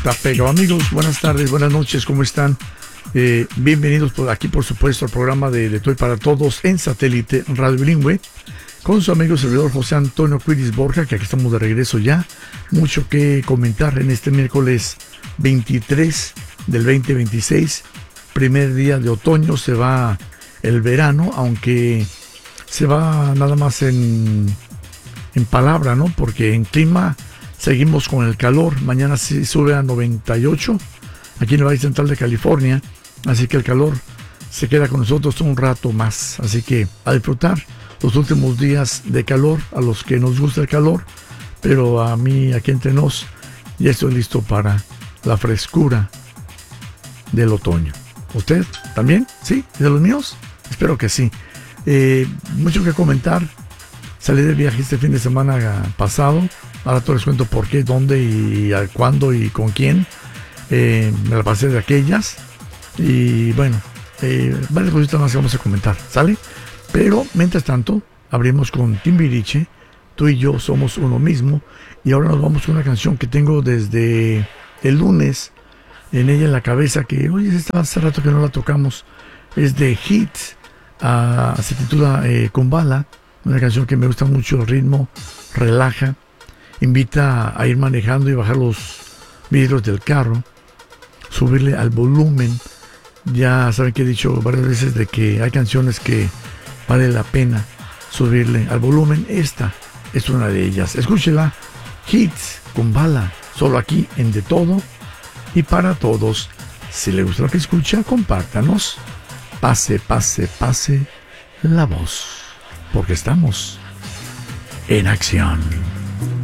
está pegado. Amigos, buenas tardes, buenas noches, ¿cómo están? Bienvenidos aquí, por supuesto, al programa de Toy para Todos en satélite Radio Bilingüe, con su amigo servidor José Antonio Cuiris Borja, que aquí estamos de regreso ya. Mucho que comentar en este miércoles 23 del 2026, primer día de otoño. Se va el verano, aunque se va nada más en palabra, ¿no? Porque en clima seguimos con el calor. Mañana sí sube a 98 aquí en el Valle Central de California, así que el calor se queda con nosotros un rato más. Así que a disfrutar los últimos días de calor, a los que nos gusta el calor, pero a mí, aquí entre nos, ya estoy listo para la frescura del otoño. ¿Usted también? ¿Sí? ¿De los míos? Espero que sí. Mucho que comentar. Salí de viaje este fin de semana pasado. Ahora te les cuento por qué, dónde y cuándo y con quién. Me la pasé de aquellas. Y bueno, varias cositas más que vamos a comentar, ¿sale? Pero mientras tanto, abrimos con Timbiriche. Tú y yo somos uno mismo. Y ahora nos vamos con una canción que tengo desde el lunes en ella en la cabeza, que oye, hace rato que no la tocamos. Es de Hits. Se titula Kumbala. Una canción que me gusta mucho, el ritmo relaja, invita a ir manejando y bajar los vidrios del carro, subirle al volumen. Ya saben que he dicho varias veces de que hay canciones que vale la pena subirle al volumen. Esta es una de ellas. Escúchela. Hits Kumbala, solo aquí en De Todo y para Todos. Si le gusta lo que escucha, compártanos. Pase, pase, pase la voz, porque estamos en acción.